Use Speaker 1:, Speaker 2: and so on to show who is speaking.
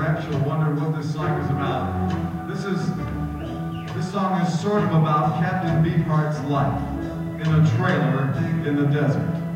Speaker 1: actually wondered what this song is about, this song is sort of about Captain Beefheart's life in a trailer in the desert.